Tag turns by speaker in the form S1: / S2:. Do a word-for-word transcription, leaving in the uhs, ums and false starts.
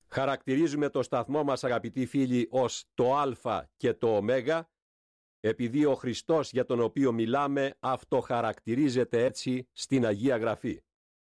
S1: Χαρακτηρίζουμε το σταθμό μας, αγαπητοί φίλοι, ως το Α και το Ω, επειδή ο Χριστός για τον οποίο μιλάμε αυτοχαρακτηρίζεται έτσι στην Αγία Γραφή.